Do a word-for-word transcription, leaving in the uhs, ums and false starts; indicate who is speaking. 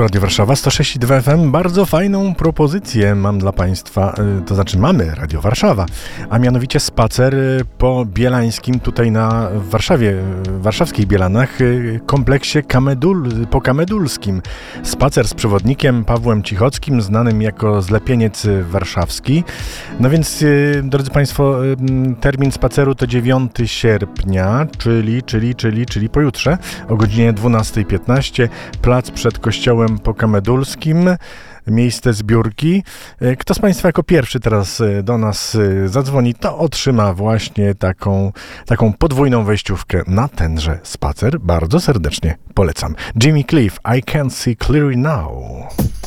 Speaker 1: Radio Warszawa sto sześć i dwa F M. Bardzo fajną propozycję mam dla Państwa, to znaczy mamy Radio Warszawa, a mianowicie spacer po bielańskim, tutaj na w Warszawie, w warszawskich Bielanach, kompleksie Kamedul, po kamedulskim. Spacer z przewodnikiem Pawłem Cichockim, znanym jako Zlepieniec Warszawski. No więc, drodzy Państwo, termin spaceru to dziewiątego sierpnia, czyli, czyli, czyli, czyli pojutrze o godzinie dwunasta piętnaście. Plac przed kościołem pokamedulskim, miejsce zbiórki. Kto z Państwa jako pierwszy teraz do nas zadzwoni, to otrzyma właśnie taką, taką podwójną wejściówkę na tenże spacer. Bardzo serdecznie polecam. Jimmy Cliff, I Can't See Clearly Now.